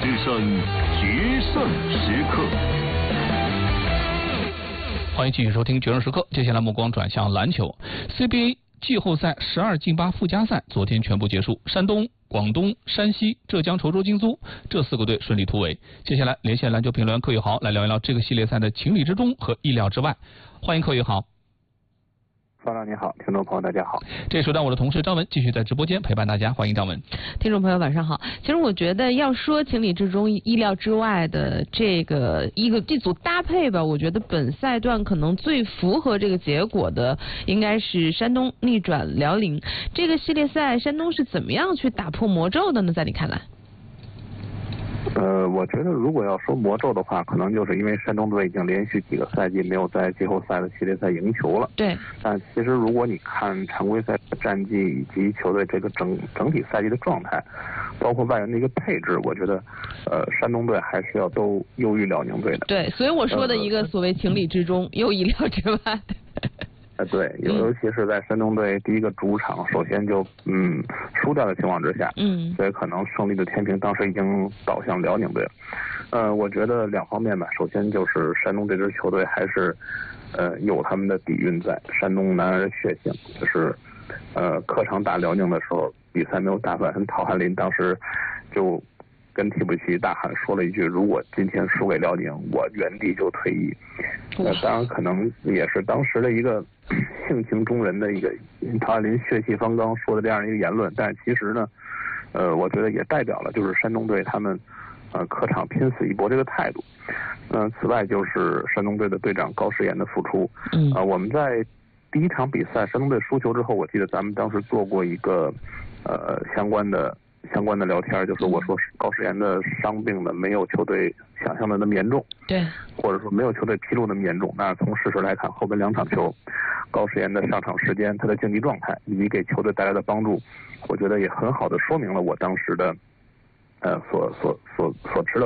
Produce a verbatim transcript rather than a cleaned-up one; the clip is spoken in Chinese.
只剩决胜时刻。 欢迎继续收听决胜时刻。接下来目光转向篮球 ，C B A 季后赛十二进八附加赛昨天全部结束，山东、广东、山西、浙江稠州京租这四个队顺利突围。接下来连线篮球评论员柯宇豪来聊一聊这个系列赛的情理之中和意料之外。欢迎柯宇豪。 方丈你好，听众朋友大家好。 这时段我的同事张文继续在直播间陪伴大家，欢迎张文。 听众朋友晚上好。其实我觉得要说情理之中意料之外的这个一个这组搭配吧，我觉得本赛段可能最符合这个结果的应该是山东逆转辽宁。这个系列赛山东是怎么样去打破魔咒的呢？在你看来？ 呃，我觉得如果要说魔咒的话，可能就是因为山东队已经连续几个赛季没有在季后赛的系列赛赢球了。 对。 但其实如果你看常规赛的战绩以及球队这个整整体赛季的状态，包括外援的一个配置，我觉得，呃，山东队还是要都优于辽宁队的。 对，所以我说的一个所谓情理之中、呃、又意料之外的。 呃，对，尤其是在山东队第一个主场首先就嗯输掉的情况之下， 嗯， 所以可能胜利的天平当时已经倒向辽宁队了。呃，我觉得两方面吧，首先就是山东这支球队还是呃有他们的底蕴在，山东男儿的血性，就是呃客场打辽宁的时候比赛没有打完，陶汉林当时就跟替补席大喊说了一句：“如果今天输给辽宁，我原地就退役。”呃，当然可能也是当时的一个性情中人的一个陶汉林血气方刚说的这样一个言论，但是其实呢，呃，我觉得也代表了就是山东队他们呃客场拼死一搏这个态度。嗯、呃，此外就是山东队的队长高诗岩的付出。 嗯。 啊、呃，我们在第一场比赛山东队输球之后，我记得咱们当时做过一个呃相关的。相关的聊天，就是我说高诗岩的伤病呢没有球队想象的那么严重， 对， 或者说没有球队披露那么严重。那从事实来看，后边两场球，高诗岩的上场时间、他的竞技状态以及给球队带来的帮助，我觉得也很好的说明了我当时的呃所所所所持的